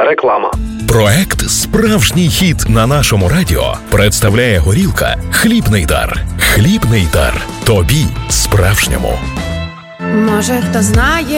Реклама. Проект «Справжній хіт» на нашому радіо представляє горілка «Хлібний дар». «Хлібний дар» тобі справжньому. Може, хто знає,